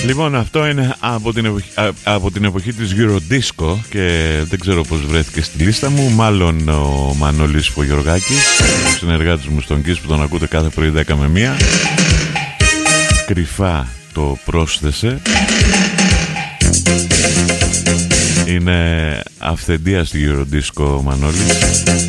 Λοιπόν, αυτό είναι από την εποχή της Eurodisco και δεν ξέρω πώς βρέθηκε στη λίστα μου. Μάλλον ο Μανώλης Φογιοργάκης, ο συνεργάτης μου στον Kiss που τον ακούτε κάθε πρωί 10 με 1, κρυφά το πρόσθεσε. Είναι αυθεντία στη Eurodisco ο Μανώλης.